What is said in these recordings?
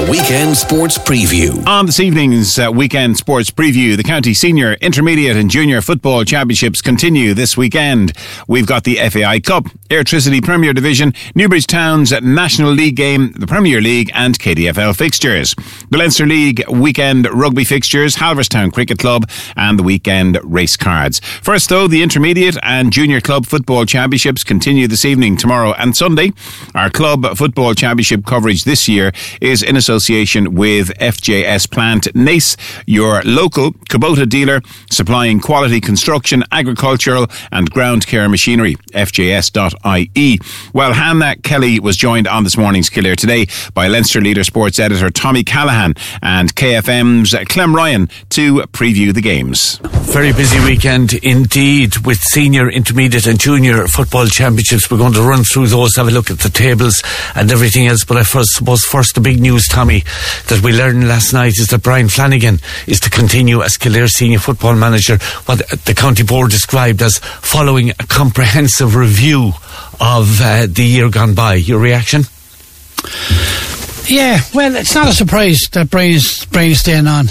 The Weekend Sports Preview. On this evening's Weekend Sports Preview, the County Senior, Intermediate and Junior Football Championships continue this weekend. We've got the FAI Cup, Airtricity Premier Division, Newbridge Town's National League game, the Premier League and KDFL fixtures. The Leinster League weekend rugby fixtures, Halverstown Cricket Club and the weekend race cards. First though, the Intermediate and Junior Club Football Championships continue this evening, tomorrow and Sunday. Our Club Football Championship coverage this year is in association with FJS Plant Nace, your local Kubota dealer supplying quality construction, agricultural and ground care machinery. FJS.ie. Well, Hannah Kelly was joined on this morning's Kildare Today by Leinster Leader Sports Editor Tommy Callahan and KFM's Clem Ryan to preview the games. Very busy weekend indeed with senior, intermediate and junior football championships. We're going to run through those, have a look at the tables and everything else. But I suppose first the big news, Tommy, that we learned last night is that Brian Flanagan is to continue as Kildare senior football manager, what the county board described as following a comprehensive review of the year gone by. Your reaction? Yeah, well, it's not a surprise that Brian's staying on.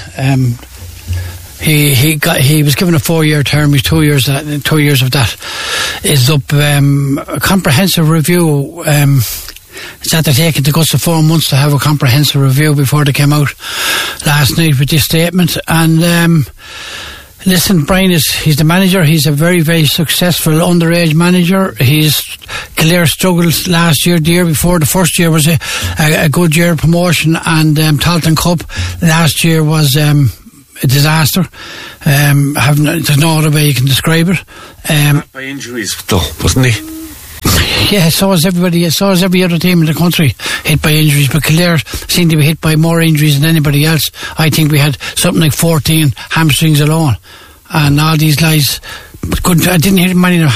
He was given a 4-year term. He's 2 years. 2 years of that is up. A comprehensive review. It's that they're taking the guts of 4 months to have a comprehensive review before they came out last night with this statement. And listen, Brian he's the manager. He's a very, very successful underage manager. Kildare struggled last year. The year before, the first year was a good year of promotion, and Talton Cup last year was a disaster. There's no other way you can describe it. By injuries though, wasn't he? Yeah, so was everybody. So was every other team in the country hit by injuries. But Kildare seemed to be hit by more injuries than anybody else. I think we had something like 14 hamstrings alone, and all these guys. I didn't hear many of them